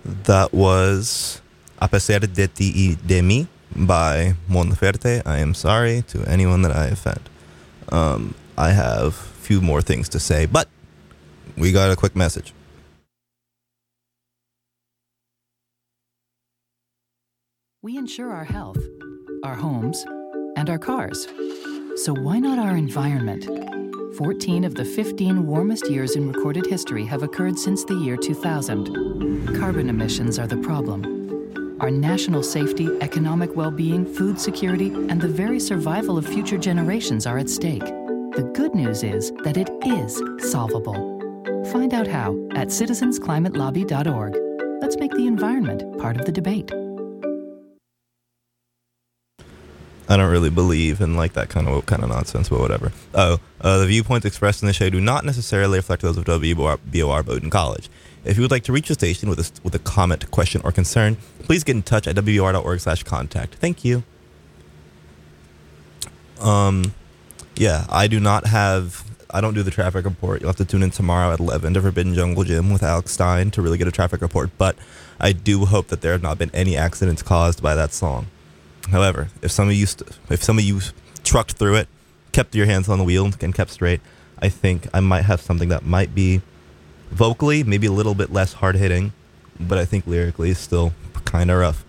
That was A pesar de ti y de mí by Mon Laferte. I am sorry to anyone that I offend. I have a few more things to say, but we got a quick message. We insure our health, our homes, and our cars. So why not our environment? 14 of the 15 warmest years in recorded history have occurred since the year 2000. Carbon emissions are the problem. Our national safety, economic well-being, food security, and the very survival of future generations are at stake. The good news is that it is solvable. Find out how at citizensclimatelobby.org. Let's make the environment part of the debate. I don't really believe in like that kind of nonsense, but whatever. The viewpoints expressed in the show do not necessarily reflect those of WBOR Bowdoin College. If you would like to reach the station with a comment, question, or concern, please get in touch at wbor.org/contact. Thank you. Yeah, I don't do the traffic report. You'll have to tune in tomorrow at 11 to Forbidden Jungle Gym with Alex Stein to really get a traffic report. But I do hope that there have not been any accidents caused by that song. However, if some of you trucked through it, kept your hands on the wheel and kept straight, I think I might have something that might be vocally maybe a little bit less hard-hitting, but I think lyrically is still kind of rough.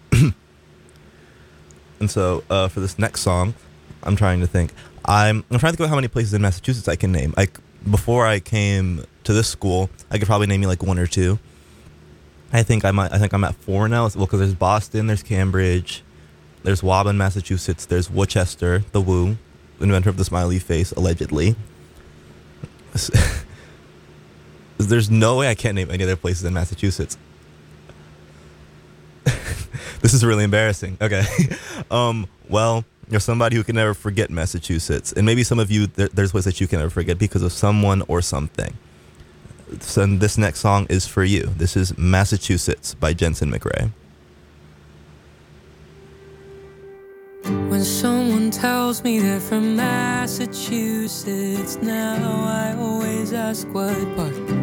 And so for this next song, I'm trying to think. I'm trying to think about how many places in Massachusetts I can name. Before I came to this school, I could probably name you like one or two. I think I'm at four now. Well, because there's Boston, there's Cambridge, there's Waban, Massachusetts, there's Worcester, the Woo, inventor of the smiley face, allegedly. There's no way I can't name any other places in Massachusetts. This is really embarrassing. Okay. Well, you're somebody who can never forget Massachusetts. And maybe some of you, there's ways that you can never forget because of someone or something. So this next song is for you. This is Massachusetts by Jensen McRae. When someone tells me they're from Massachusetts, now I always ask what part.